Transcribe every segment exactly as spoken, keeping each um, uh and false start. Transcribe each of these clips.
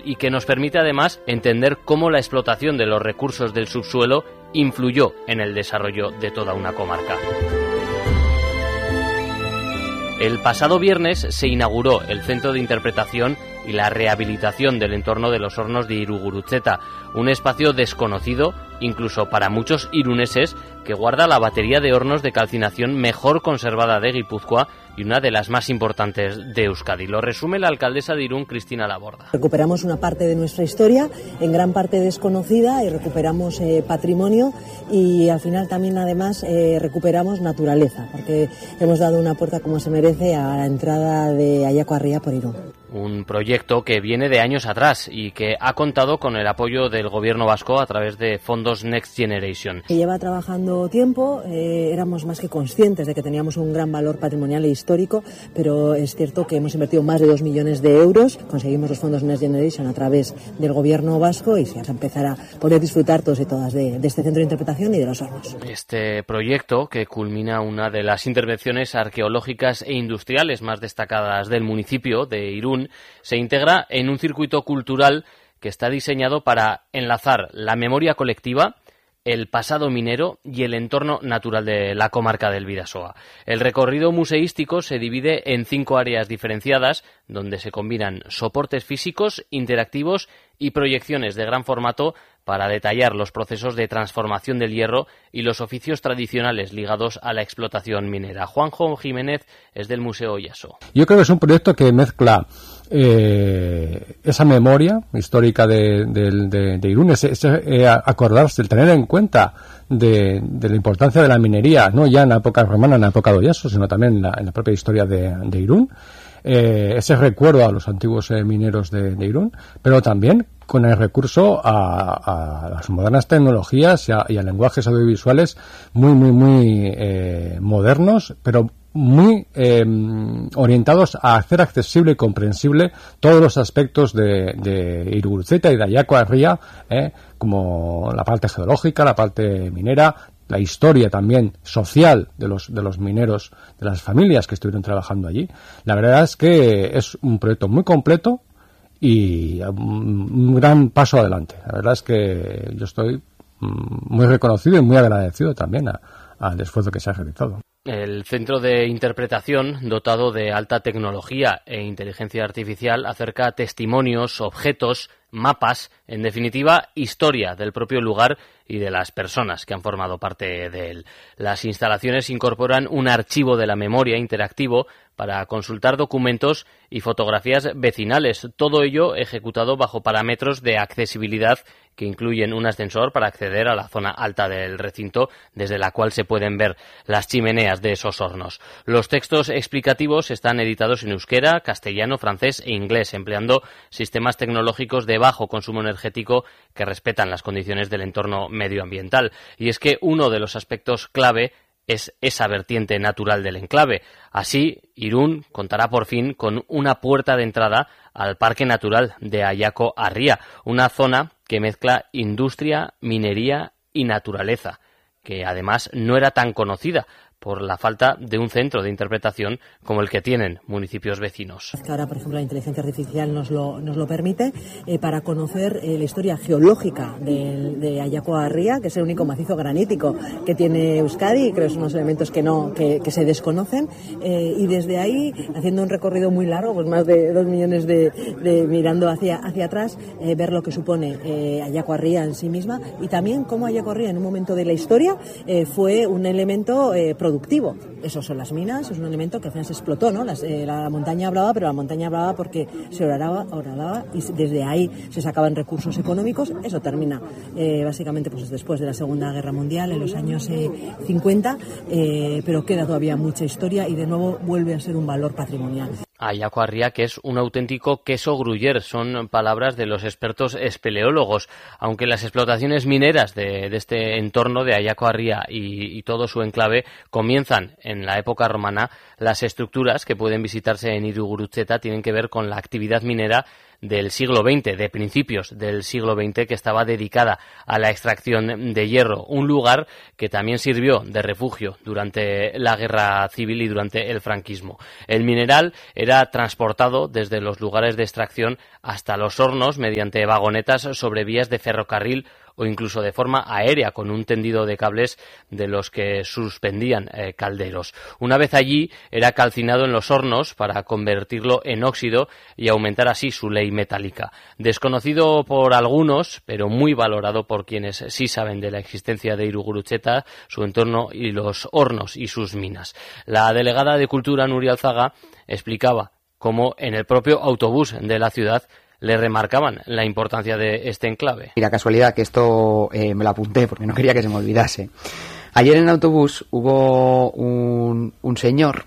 y que nos permite además entender cómo la explotación de los recursos del subsuelo influyó en el desarrollo de toda una comarca. El pasado viernes se inauguró el Centro de Interpretación y la Rehabilitación del entorno de los hornos de Irugurutzeta, un espacio desconocido incluso para muchos iruneses, que guarda la batería de hornos de calcinación mejor conservada de Guipúzcoa y una de las más importantes de Euskadi. Lo resume la alcaldesa de Irún, Cristina Laborda. Recuperamos una parte de nuestra historia, en gran parte desconocida, y recuperamos eh, patrimonio, y al final también además eh, recuperamos naturaleza, porque hemos dado una puerta como se merece a la entrada de Ayako Arria por Irún. Un proyecto que viene de años atrás y que ha contado con el apoyo del gobierno vasco a través de fondos Next Generation. Que lleva trabajando tiempo, eh, éramos más que conscientes de que teníamos un gran valor patrimonial e histórico, pero es cierto que hemos invertido más de dos millones de euros, conseguimos los fondos Next Generation a través del gobierno vasco y se vas a empezar a poder disfrutar todos y todas de, de este centro de interpretación y de los hornos. Este proyecto, que culmina una de las intervenciones arqueológicas e industriales más destacadas del municipio de Irún, se integra en un circuito cultural que está diseñado para enlazar la memoria colectiva, el pasado minero y el entorno natural de la comarca del Bidasoa. El recorrido museístico se divide en cinco áreas diferenciadas, donde se combinan soportes físicos, interactivos y proyecciones de gran formato para detallar los procesos de transformación del hierro y los oficios tradicionales ligados a la explotación minera. Juanjo Jiménez es del Museo Oyaso. Yo creo que es un proyecto que mezcla eh, esa memoria histórica de, de, de, de Irún, ese, ese eh, acordarse, el tener en cuenta de, de la importancia de la minería, no ya en la época romana, en la época de Oyaso, sino también en la, en la propia historia de, de Irún. Eh, ese recuerdo a los antiguos eh, mineros de, de Irún, pero también con el recurso a, a las modernas tecnologías y a, y a lenguajes audiovisuales muy, muy, muy eh, modernos, pero muy eh, orientados a hacer accesible y comprensible todos los aspectos de, de Irugurutzeta y de Ayako Arria, eh, como la parte geológica, la parte minera, la historia también social de los de los mineros, de las familias que estuvieron trabajando allí. La verdad es que es un proyecto muy completo y un gran paso adelante. La verdad es que yo estoy muy reconocido y muy agradecido también a, al esfuerzo que se ha realizado. El Centro de Interpretación, dotado de alta tecnología e inteligencia artificial, acerca testimonios, objetos, mapas, en definitiva, historia del propio lugar y de las personas que han formado parte de él. Las instalaciones incorporan un archivo de la memoria interactivo para consultar documentos y fotografías vecinales, todo ello ejecutado bajo parámetros de accesibilidad que incluyen un ascensor para acceder a la zona alta del recinto, desde la cual se pueden ver las chimeneas de esos hornos. Los textos explicativos están editados en euskera, castellano, francés e inglés, empleando sistemas tecnológicos de bajo consumo energético que respetan las condiciones del entorno medioambiental. Y es que uno de los aspectos clave es esa vertiente natural del enclave. Así, Irún contará por fin con una puerta de entrada al Parque Natural de Ayako Arria, una zona que mezcla industria, minería y naturaleza, que además no era tan conocida por la falta de un centro de interpretación como el que tienen municipios vecinos. Ahora, por ejemplo, la inteligencia artificial nos lo, nos lo permite eh, para conocer eh, la historia geológica de, de Ayako Arria, que es el único macizo granítico que tiene Euskadi, y creo que son unos elementos que no que, que se desconocen, eh, y desde ahí, haciendo un recorrido muy largo, pues más de dos millones de, de mirando hacia, hacia atrás, eh, ver lo que supone eh, Ayako Arria en sí misma, y también cómo Ayako Arria en un momento de la historia eh, fue un elemento eh, productivo. Eso son las minas, es un elemento que al final se explotó, ¿no? Las, eh, la montaña hablaba, pero la montaña hablaba porque se horadaba, horadaba y desde ahí se sacaban recursos económicos. Eso termina eh, básicamente pues después de la Segunda Guerra Mundial, en los años eh, cincuenta, eh, pero queda todavía mucha historia y de nuevo vuelve a ser un valor patrimonial. Ayako Arria, que es un auténtico queso gruyère, son palabras de los expertos espeleólogos. Aunque las explotaciones mineras de, de este entorno de Ayako Arria y, y todo su enclave comienzan en la época romana, las estructuras que pueden visitarse en Irugurutzeta tienen que ver con la actividad minera del siglo veinte, de principios del siglo veinte, que estaba dedicada a la extracción de hierro, un lugar que también sirvió de refugio durante la guerra civil y durante el franquismo. El mineral era transportado desde los lugares de extracción hasta los hornos mediante vagonetas sobre vías de ferrocarril o incluso de forma aérea con un tendido de cables de los que suspendían eh, calderos. Una vez allí era calcinado en los hornos para convertirlo en óxido y aumentar así su ley metálica. Desconocido por algunos, pero muy valorado por quienes sí saben de la existencia de Irugurutxeta, su entorno y los hornos y sus minas. La delegada de Cultura, Nuria Alzaga, explicaba cómo en el propio autobús de la ciudad le remarcaban la importancia de este enclave. Y la casualidad que esto eh, me lo apunté porque no quería que se me olvidase. Ayer en el autobús hubo un, un señor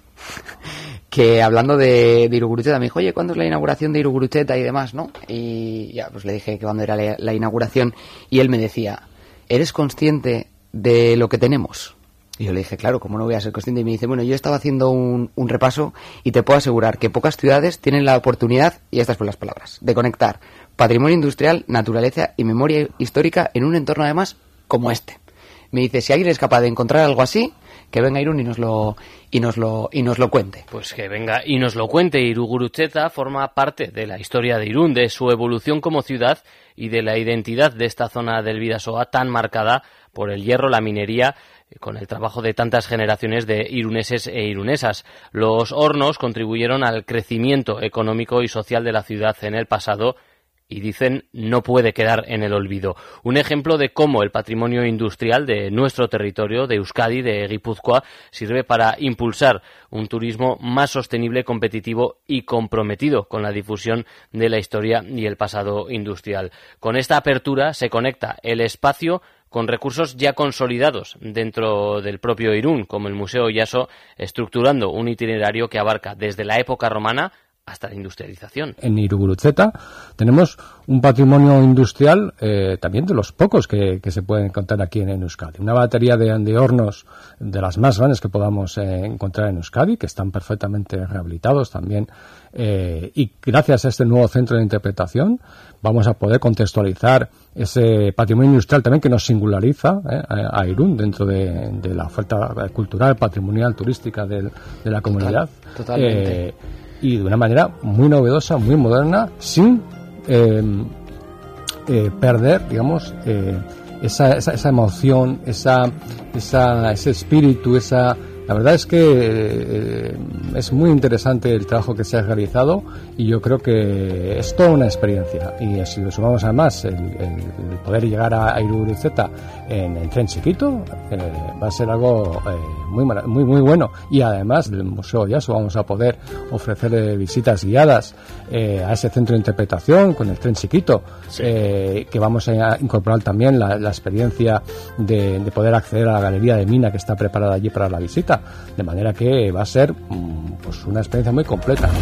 que hablando de, de Irugurutxeta me dijo, oye, ¿cuándo es la inauguración de Irugurutxeta y demás, no? Y ya, pues le dije que cuándo era la, la inauguración y él me decía, ¿eres consciente de lo que tenemos? Y yo le dije, claro, ¿cómo no voy a ser consciente? Y me dice, bueno, yo estaba haciendo un, un repaso y te puedo asegurar que pocas ciudades tienen la oportunidad, y estas son las palabras, de conectar patrimonio industrial, naturaleza y memoria histórica en un entorno además como este. Me dice, si alguien es capaz de encontrar algo así, que venga Irún y nos lo y nos lo y nos lo cuente. Pues que venga y nos lo cuente. Irugurutxeta forma parte de la historia de Irún, de su evolución como ciudad y de la identidad de esta zona del Bidasoa tan marcada por el hierro, la minería, con el trabajo de tantas generaciones de iruneses e irunesas. Los hornos contribuyeron al crecimiento económico y social de la ciudad en el pasado y dicen no puede quedar en el olvido. Un ejemplo de cómo el patrimonio industrial de nuestro territorio, de Euskadi, de Guipúzcoa, sirve para impulsar un turismo más sostenible, competitivo y comprometido con la difusión de la historia y el pasado industrial. Con esta apertura se conecta el espacio con recursos ya consolidados dentro del propio Irún, como el Museo Oyaso, estructurando un itinerario que abarca desde la época romana hasta la industrialización. En Irugurutxeta tenemos un patrimonio industrial eh, también de los pocos que, que se pueden encontrar aquí en, en Euskadi. Una batería de, de hornos de las más grandes que podamos eh, encontrar en Euskadi, que están perfectamente rehabilitados también. Eh, y gracias a este nuevo centro de interpretación vamos a poder contextualizar ese patrimonio industrial también que nos singulariza eh, a, a Irún dentro de, de la oferta cultural, patrimonial, turística del, de la comunidad. Total, totalmente. Eh, y de una manera muy novedosa, muy moderna, sin eh, eh, perder, digamos, eh, esa, esa, esa emoción, esa, esa, ese espíritu, esa... La verdad es que eh, es muy interesante el trabajo que se ha realizado y yo creo que es toda una experiencia. Y si lo sumamos además, el, el, el poder llegar a, a Irugurutxeta en el tren chiquito, eh, va a ser algo eh, muy, muy muy bueno. Y además, del Museo Oyaso vamos a poder ofrecer eh, visitas guiadas eh, a ese centro de interpretación con el tren chiquito, sí. eh, que vamos a incorporar también la, la experiencia de, de poder acceder a la galería de Mina que está preparada allí para la visita. De manera que va a ser pues una experiencia muy completa.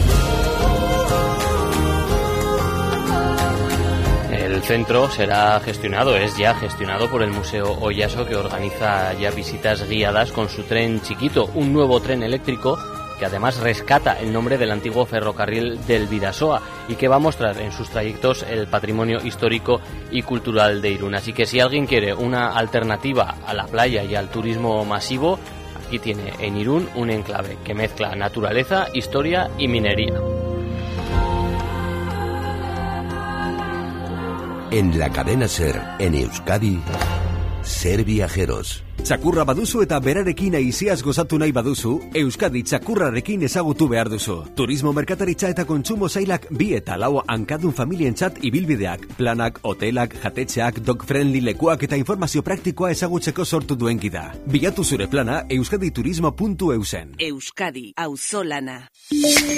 El centro será gestionado, es ya gestionado por el Museo Oyaso, que organiza ya visitas guiadas con su tren chiquito, un nuevo tren eléctrico que además rescata el nombre del antiguo ferrocarril del Bidasoa y que va a mostrar en sus trayectos el patrimonio histórico y cultural de Irún. Así que si alguien quiere una alternativa a la playa y al turismo masivo, aquí tiene en Irún un enclave que mezcla naturaleza, historia y minería. En la cadena SER, en Euskadi, SER Viajeros. Txakurra baduzu eta berarekin aiziaz gozatu nahi baduzu, Euskadi txakurrarekin ezagutu behar duzu. Turismo merkataritza eta kontsumo zailak bi eta lau hankadun familientzat ibilbideak, planak, hotelak, jatetxeak, dog-friendly lekuak eta informazio praktikoa ezagutzeko sortu duen gida. Bilatu zure plana euskaditurismo puntu eusen. Euskadi, auzolana.